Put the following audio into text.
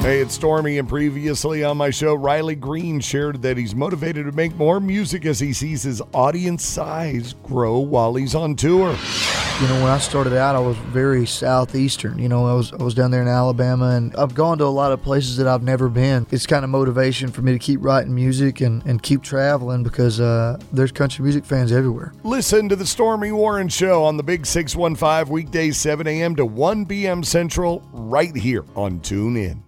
Hey, it's Stormy, and previously on my show, Riley Green shared that he's motivated to make more music as he sees his audience size grow while he's on tour. You know, when I started out, I was very southeastern. You know, I was down there in Alabama, and I've gone to a lot of places that I've never been. It's kind of motivation for me to keep writing music and keep traveling because there's country music fans everywhere. Listen to the Stormy Warren Show on the Big 615 weekdays 7 a.m. to 1 p.m. Central right here on TuneIn.